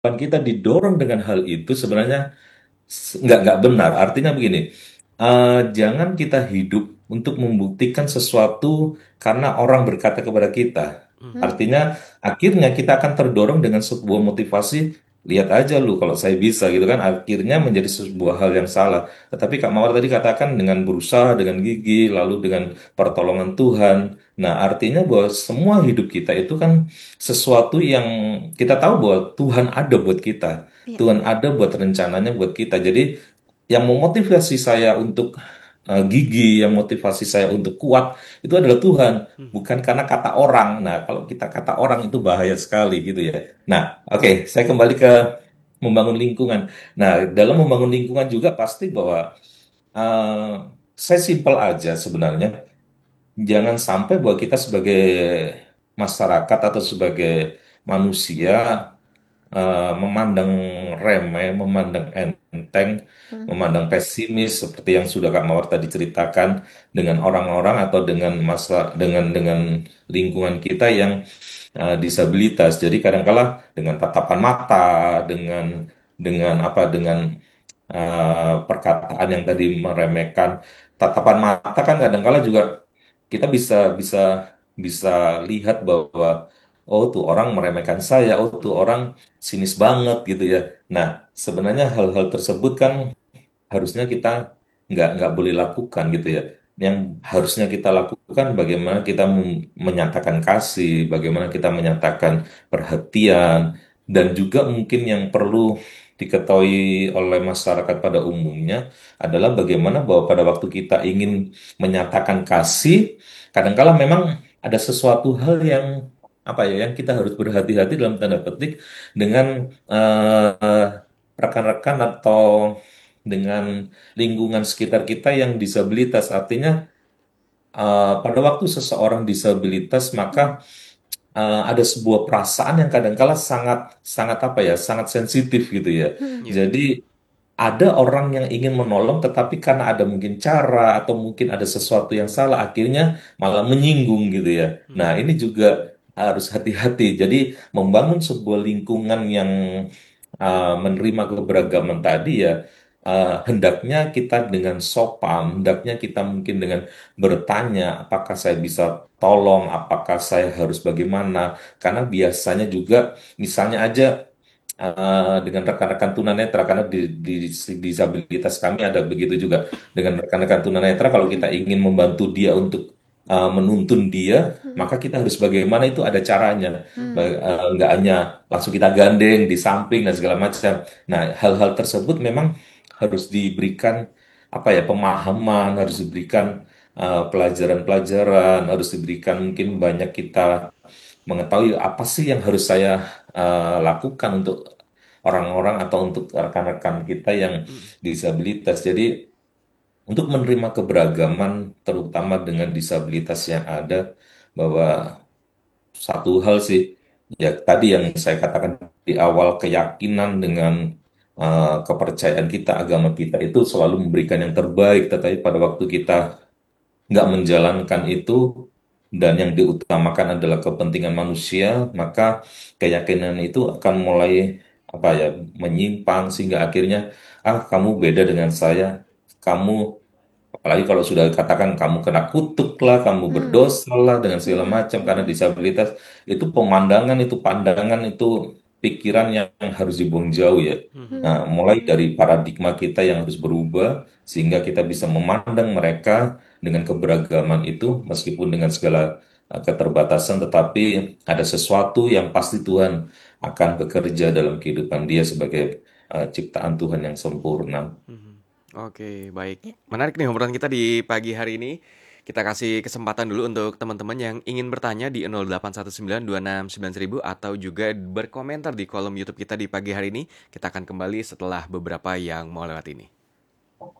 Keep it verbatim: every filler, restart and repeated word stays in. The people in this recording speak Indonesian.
kehidupan kita didorong dengan hal itu sebenarnya s- nggak nggak benar. Artinya begini, eh, jangan kita hidup untuk membuktikan sesuatu karena orang berkata kepada kita. Mhm. Artinya akhirnya kita akan terdorong dengan sebuah motivasi. Lihat aja lu kalau saya bisa gitu kan. Akhirnya menjadi sebuah hal yang salah. Tetapi Kak Mawar tadi katakan dengan berusaha, dengan gigi, lalu dengan pertolongan Tuhan. Nah, artinya bahwa semua hidup kita itu kan sesuatu yang kita tahu bahwa Tuhan ada buat kita. Iya. Tuhan ada buat rencananya buat kita. Jadi yang memotivasi saya untuk eh, gigi, yang motivasi saya untuk kuat itu adalah Tuhan, Mhm. bukan karena kata orang. Nah, kalau kita kata orang itu bahaya sekali gitu ya. Nah, oke, saya kembali ke membangun lingkungan. Nah, dalam membangun lingkungan juga pasti bahwa eh, saya simpel aja sebenarnya. Jangan sampai bahwa kita sebagai masyarakat atau sebagai manusia eh, memandang remeh, memandang enteng, Mhm. memandang pesimis seperti yang sudah Kak Mawar tadi ceritakan dengan orang-orang atau dengan masa dengan dengan lingkungan kita yang eh, disabilitas. Jadi kadangkala dengan tatapan mata, dengan dengan apa dengan eh, perkataan yang tadi meremehkan, tatapan mata kan kadangkala juga kita bisa bisa bisa lihat bahwa oh tuh orang meremehkan saya, oh tuh Mhm. orang sinis banget gitu ya. Nah, sebenarnya hal-hal tersebut kan harusnya kita nggak nggak boleh lakukan gitu ya. Yang harusnya kita lakukan bagaimana kita mem- menyatakan kasih, bagaimana kita menyatakan perhatian, dan juga mungkin yang perlu diketahui oleh masyarakat pada umumnya adalah bagaimana bahwa pada waktu kita ingin menyatakan kasih, kadangkala memang ada sesuatu hal yang apa ya yang kita harus berhati-hati dalam tanda petik dengan eh, rekan-rekan atau dengan lingkungan sekitar kita yang disabilitas. Artinya, eh, pada waktu seseorang disabilitas, maka Mhm. eh, ada sebuah perasaan yang kadangkala sangat, sangat apa ya, sangat sensitif gitu ya. Mhm. Iya. Jadi ada orang yang ingin menolong, tetapi karena ada mungkin cara atau mungkin ada sesuatu yang salah, akhirnya malah menyinggung gitu ya. Nah, Mhm. ini juga harus hati-hati. Jadi membangun sebuah lingkungan yang uh, menerima keberagaman tadi ya, uh, hendaknya kita dengan sopan, hendaknya kita mungkin dengan bertanya, apakah saya bisa tolong, apakah saya harus bagaimana, karena biasanya juga misalnya aja uh, dengan rekan-rekan tunanetra, karena di, di disabilitas kami ada begitu juga dengan rekan-rekan tunanetra, kalau kita Mhm. ingin membantu dia untuk uh, menuntun dia, Mhm. maka kita harus bagaimana itu ada caranya. Mhm. Ba- uh, nggak hanya langsung kita gandeng di samping dan segala macam. Nah, hal-hal tersebut memang harus diberikan apa ya pemahaman, harus diberikan uh, pelajaran-pelajaran, harus diberikan mungkin banyak kita mengetahui apa sih yang harus saya uh, lakukan untuk orang-orang atau untuk rekan-rekan kita yang Mhm. disabilitas. Jadi untuk menerima keberagaman, terutama dengan disabilitas yang ada, bahwa satu hal sih, ya tadi yang saya katakan di awal, keyakinan dengan uh, kepercayaan kita, agama kita itu selalu memberikan yang terbaik, tetapi pada waktu kita nggak menjalankan itu dan yang diutamakan adalah kepentingan manusia, maka keyakinan itu akan mulai apa ya menyimpang sehingga akhirnya ah kamu beda dengan saya, kamu apalagi kalau sudah katakan kamu kena kutuk lah, kamu Mhm. berdosa lah dengan segala Mhm. macam karena Mhm. disabilitas, itu pemandangan, itu pandangan, itu pikiran yang harus dibuang jauh ya. Mhm. Nah, Mhm. mulai dari paradigma kita yang harus berubah sehingga kita bisa memandang mereka dengan keberagaman itu meskipun dengan segala uh, keterbatasan, tetapi ada sesuatu yang pasti Tuhan akan bekerja dalam kehidupan dia sebagai uh, ciptaan Tuhan yang sempurna. Mhm. Oke, baik. Ya. Menarik nih obrolan kita di pagi hari ini. Kita kasih kesempatan dulu untuk teman-teman yang ingin bertanya di nol delapan satu sembilan dua enam sembilan nol nol nol atau juga berkomentar di kolom YouTube kita di pagi hari ini. Kita akan kembali setelah beberapa yang mau lewat ini.